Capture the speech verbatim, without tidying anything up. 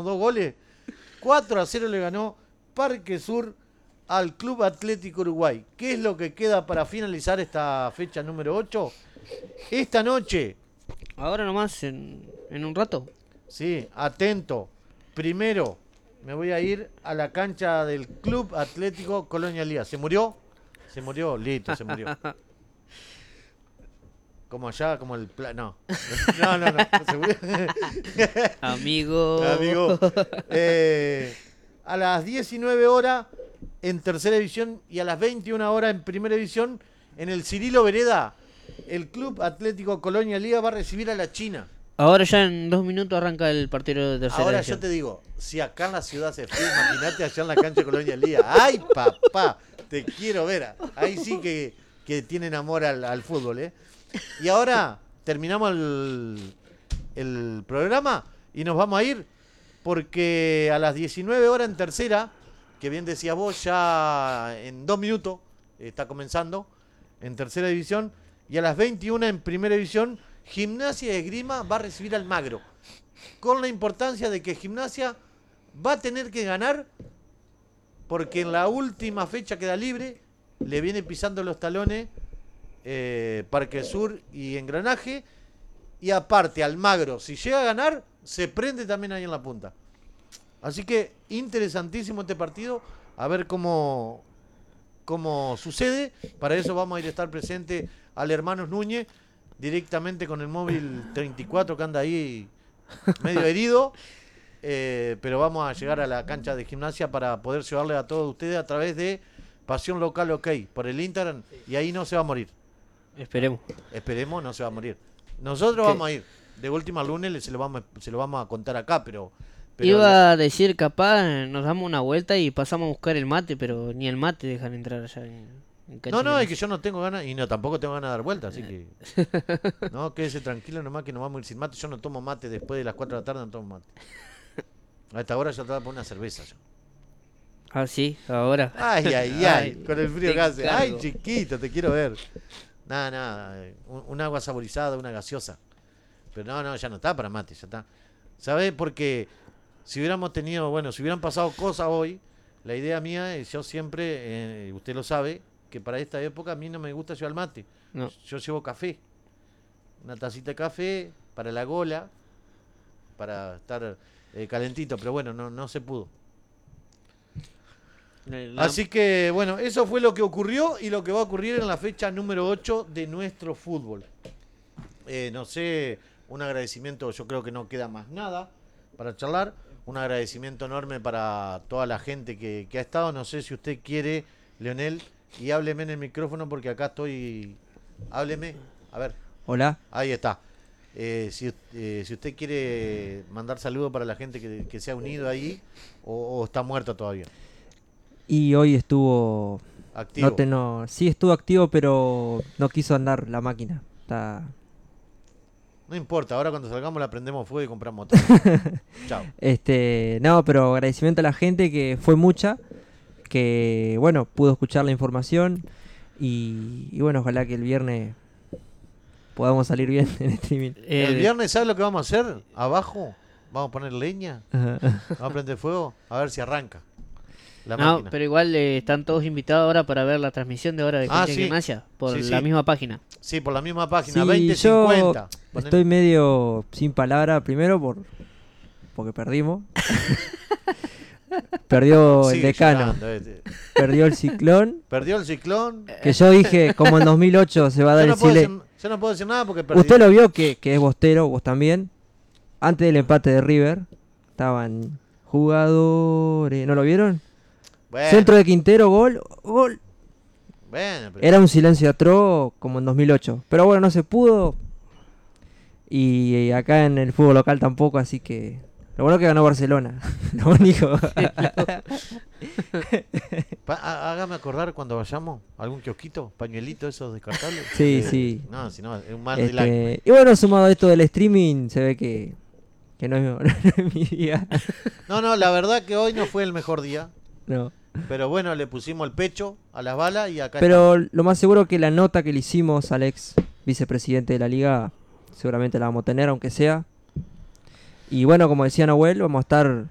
metíamos dos goles. cuatro a cero le ganó Parque Sur al Club Atlético Uruguay. ¿Qué es lo que queda para finalizar esta fecha número ocho? Esta noche. Ahora nomás, en, en un rato. Sí, atento. Primero me voy a ir a la cancha del Club Atlético Colonia Lía. ¿Se murió? Se murió, listo, se murió. Como allá, como el... Pla no. no, no, no, no se murió. Amigo. Amigo. Eh, a las diecinueve horas en tercera división y a las veintiuna horas en primera división, en el Cirilo Vereda, el Club Atlético Colonia Liga va a recibir a la China. Ahora ya en dos minutos arranca el partido de tercera Ahora división. yo te digo, si acá en la ciudad se fue, imagínate allá en la cancha de Colonia Liga. ¡Ay, papá! Te quiero ver. Ahí sí que, que tienen amor al, al fútbol, ¿eh? Y ahora terminamos el, el programa y nos vamos a ir porque a las diecinueve horas en tercera, que bien decías vos, ya en dos minutos está comenzando en tercera división, y a las veintiuna en primera división, Gimnasia de Esgrima va a recibir al Magro, con la importancia de que Gimnasia va a tener que ganar porque en la última fecha queda libre, le viene pisando los talones eh, Parque Sur y Engranaje, y aparte Almagro, si llega a ganar, se prende también ahí en la punta. Así que interesantísimo este partido, a ver cómo, cómo sucede. Para eso vamos a ir a estar presente al Hermanos Núñez, directamente con el móvil treinta y cuatro que anda ahí medio herido. Eh, pero vamos a llegar a la cancha de Gimnasia para poder llevarle a todos ustedes a través de Pasión Local OK por el Instagram, y ahí no se va a morir. Esperemos. Esperemos, no se va a morir. Nosotros ¿Qué? vamos a ir. De última lunes se lo vamos, se lo vamos a contar acá, pero... pero Iba la... a decir, capaz nos damos una vuelta y pasamos a buscar el mate, pero ni el mate dejan entrar allá. En, en No, no, es que yo no tengo ganas, y no tampoco tengo ganas de dar vuelta, así que... No, quédese tranquilo nomás que nos vamos a ir sin mate. Yo no tomo mate después de las cuatro de la tarde, no tomo mate. A esta hora ya te voy a poner una cerveza yo. Ah, sí, ahora. Ay, ay, ay, Ay, con el frío te que hace. Ay, encargo. chiquito, te quiero ver. Nada, nada, eh, un, un agua saborizada, una gaseosa. Pero no, no, ya no está para mate, ya está. ¿Sabes? Porque si hubiéramos tenido, bueno, si hubieran pasado cosas hoy, la idea mía es, yo siempre, eh, usted lo sabe, que para esta época a mí no me gusta llevar mate. No. Yo llevo café. Una tacita de café para la gola, para estar eh, calentito, pero bueno, no, no se pudo. La- Así que, bueno, eso fue lo que ocurrió y lo que va a ocurrir en la fecha número ocho de nuestro fútbol. Eh, no sé, un agradecimiento, yo creo que no queda más nada para charlar. Un agradecimiento enorme para toda la gente que, que ha estado. No sé si usted quiere, Leonel, y hábleme en el micrófono porque acá estoy... Hábleme, a ver. Hola. Ahí está. Eh, si, eh, si usted quiere mandar saludos para la gente que, que se ha unido ahí o, o está muerta todavía. Y hoy estuvo... Activo. No te, no, sí estuvo activo, pero no quiso andar la máquina. Está... No importa, ahora cuando salgamos la prendemos fuego y compramos otra. Chao. Este, no, pero agradecimiento a la gente, que fue mucha, que bueno, pudo escuchar la información y, y bueno, ojalá que el viernes podamos salir bien en streaming. Eh, El viernes, ¿sabes lo que vamos a hacer? Abajo vamos a poner leña, Ajá. vamos a prender fuego, a ver si arranca la no, máquina. pero igual eh, están todos invitados ahora para ver la transmisión de ahora de Ah, Gente sí. Gimnasia por Sí, la sí. misma página. Sí, por la misma página, Sí, veinte yo cincuenta. Poner- estoy medio sin palabra, primero por porque perdimos. Perdió el Sigue decano, llorando, este. perdió el Ciclón, Perdió el ciclón. que yo dije, como en dos mil ocho se va a Yo dar no, el puedo Cile. decir, yo no puedo decir nada porque perdí. Usted lo vio que, que es bostero, vos también. Antes del empate de River, estaban jugadores. ¿No lo vieron? Bueno, Centro de Quintero, gol, gol. bueno, pero- Era un silencio atroz como en dos mil ocho. Pero bueno, no se pudo. Y acá en el fútbol local tampoco, así que... Lo bueno que ganó Barcelona. Lo único. Pa- há- hágame acordar cuando vayamos algún kiosquito, pañuelito esos descartables. Sí, Eh, sí. No, si no, es un mal de la... Este, y bueno, sumado a esto del streaming, se ve que, que no, es, no es mi día. No, no, la verdad que hoy no fue el mejor día. No. Pero bueno, le pusimos el pecho a las balas y acá Pero lo más seguro que la nota que le hicimos al ex vicepresidente de la liga, seguramente la vamos a tener, aunque sea. Y bueno, como decía Nahuel, vamos a estar